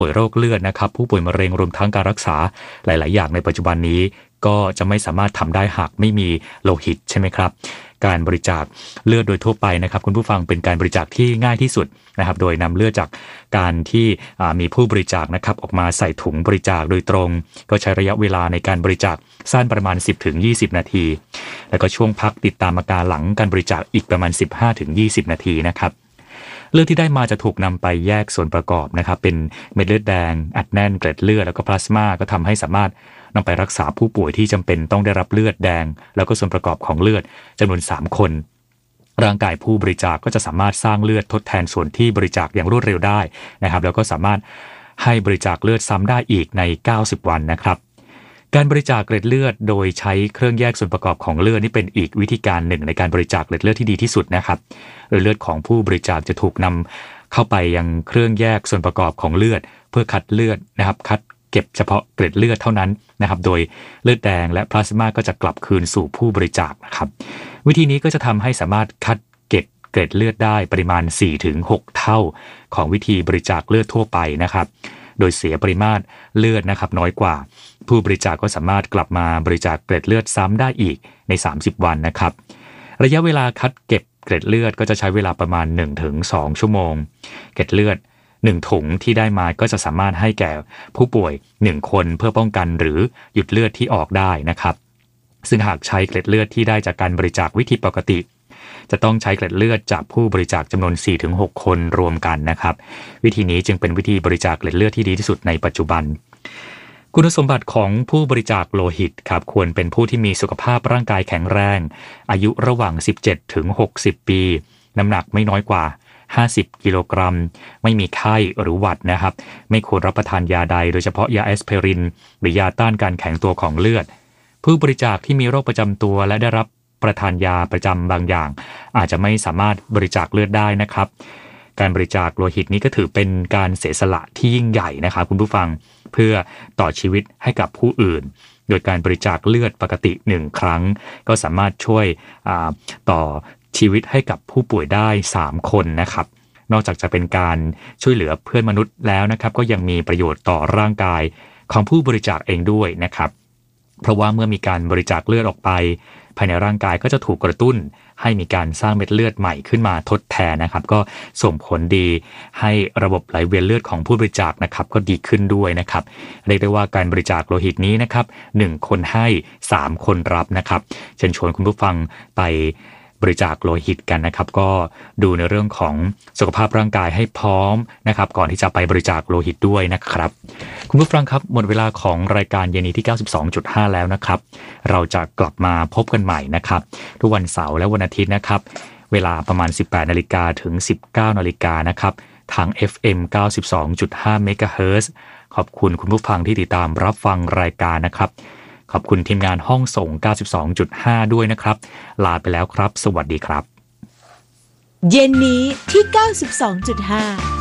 ป่วยโรคเลือดนะครับผู้ป่วยมะเร็งรวมทั้งการรักษาหลายๆอย่างในปัจจุบันนี้ก็จะไม่สามารถทำได้หากไม่มีโลหิตใช่ไหมครับการบริจาคเลือดโดยทั่วไปนะครับคุณผู้ฟังเป็นการบริจาคที่ง่ายที่สุดนะครับโดยนำเลือดจากการที่มีผู้บริจาคนะครับออกมาใส่ถุงบริจาคโดยตรงก็ใช้ระยะเวลาในการบริจาคสั้นประมาณ 10-20 นาทีแล้วก็ช่วงพักติดตามอาการหลังการบริจาคอีกประมาณ 15-20 นาทีนะครับเลือดที่ได้มาจะถูกนำไปแยกส่วนประกอบนะครับเป็นเม็ดเลือดแดงอัดแน่นเกล็ดเลือดแล้วก็พลาสมาก็ทำให้สามารถนำไปรักษาผู้ป่วยที่จำเป็นต้องได้รับเลือดแดงแล้วก็ส่วนประกอบของเลือดจำนวน3คนร่างกายผู้บริจาคก็จะสามารถสร้างเลือดทดแทนส่วนที่บริจาคอย่างรวดเร็วได้นะครับแล้วก็สามารถให้บริจาคเลือดซ้ำได้อีกใน90วันนะครับการบริจาคเกล็ดเลือดโดยใช้เครื่องแยกส่วนประกอบของเลือดนี่เป็นอีกวิธีการหนึ่งในการบริจาคเกล็ดเลือดที่ดีที่สุดนะครับโดยเลือดของผู้บริจาคจะถูกนำเข้าไปยังเครื่องแยกส่วนประกอบของเลือดเพื่อคัดเลือดนะครับคัดเก็บเฉพาะเกล็ดเลือดเท่านั้นนะครับโดยเลือดแดงและพลาสมาก็จะกลับคืนสู่ผู้บริจาคนะครับวิธีนี้ก็จะทำให้สามารถคัดเก็บเกล็ดเลือดได้ปริมาณ 4-6 เท่าของวิธีบริจาคเลือดทั่วไปนะครับโดยเสียปริมาตรเลือดนะครับน้อยกว่าผู้บริจาคก็สามารถกลับมาบริจาคเกล็ดเลือดซ้ำได้อีกใน30วันนะครับระยะเวลาคัดเก็บเกล็ดเลือดก็จะใช้เวลาประมาณ 1-2 ชั่วโมงเกล็ดเลือด1ถุงที่ได้มาก็จะสามารถให้แก่ผู้ป่วย1คนเพื่อป้องกันหรือหยุดเลือดที่ออกได้นะครับซึ่งหากใช้เกล็ดเลือดที่ได้จากการบริจาควิธีปกติจะต้องใช้เกล็ดเลือดจากผู้บริจาคจำนวน 4-6 คนรวมกันนะครับวิธีนี้จึงเป็นวิธีบริจาคเกล็ดเลือดที่ดีที่สุดในปัจจุบันคุณสมบัติของผู้บริจาคโลหิตครับควรเป็นผู้ที่มีสุขภาพร่างกายแข็งแรงอายุระหว่าง 17-60 ปีน้ำหนักไม่น้อยกว่า50 กิโลกรัมไม่มีไข้หรือหวัดนะครับไม่ควรรับประทานยาใดโดยเฉพาะยาแอสไพรินหรือยาต้านการแข็งตัวของเลือดผู้บริจาคที่มีโรคประจำตัวและได้รับประทานยาประจำบางอย่างอาจจะไม่สามารถบริจาคเลือดได้นะครับการบริจาคโลหิตนี้ก็ถือเป็นการเสียสละที่ยิ่งใหญ่นะครับคุณผู้ฟังเพื่อต่อชีวิตให้กับผู้อื่นโดยการบริจาคเลือดปกติ1ครั้งก็สามารถช่วยต่อชีวิตให้กับผู้ป่วยได้3คนนะครับนอกจากจะเป็นการช่วยเหลือเพื่อนมนุษย์แล้วนะครับก็ยังมีประโยชน์ต่อร่างกายของผู้บริจาคเองด้วยนะครับเพราะว่าเมื่อมีการบริจาคเลือดออกไปภายในร่างกายก็จะถูกกระตุ้นให้มีการสร้างเม็ดเลือดใหม่ขึ้นมาทดแทนนะครับก็ส่งผลดีให้ระบบไหลเวียนเลือดของผู้บริจาคนะครับก็ดีขึ้นด้วยนะครับเรียกได้ว่าการบริจาคโลหิตนี้นะครับ1คนให้3คนรับนะครับเชิญชวนคุณผู้ฟังไปบริจาคโลหิตกันนะครับก็ดูในเรื่องของสุขภาพร่างกายให้พร้อมนะครับก่อนที่จะไปบริจาคโลหิตด้วยนะครับคุณผู้ฟังครับหมดเวลาของรายการเย็นนี้ที่ 92.5 แล้วนะครับเราจะกลับมาพบกันใหม่นะครับทุกวันเสาร์และวันอาทิตย์นะครับเวลาประมาณ 18 นาฬิกาถึง 19 นาฬิกานะครับทาง FM 92.5 เมกะเฮิรตซ์ขอบคุณคุณผู้ฟังที่ติดตามรับฟังรายการนะครับขอบคุณทีมงานห้องส่ง 92.5 ด้วยนะครับลาไปแล้วครับสวัสดีครับเย็นนี้ที่ 92.5